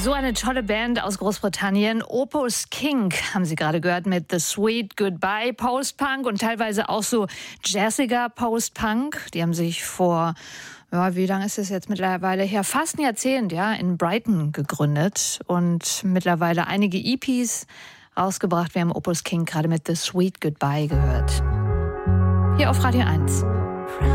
So eine tolle Band aus Großbritannien. Opus King haben Sie gerade gehört mit The Sweet Goodbye, Post-Punk und teilweise auch so jazziger Post-Punk. Die haben sich vor, wie lange ist es jetzt mittlerweile her? Fast ein Jahrzehnt, in Brighton gegründet und mittlerweile einige EPs rausgebracht. Wir haben Opus King gerade mit The Sweet Goodbye gehört. Hier auf Radio 1.